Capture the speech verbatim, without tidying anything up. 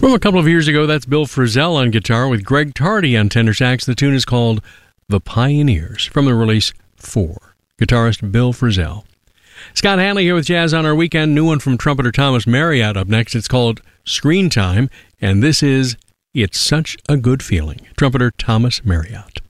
From a couple of years ago, that's Bill Frisell on guitar with Greg Tardy on tenor sax. The tune is called The Pioneers from the release Four. Guitarist Bill Frisell. Scott Hanley here with Jazz on Our Weekend. New one from trumpeter Thomas Marriott up next. It's called Screen Time, and this is It's Such a Good Feeling. Trumpeter Thomas Marriott.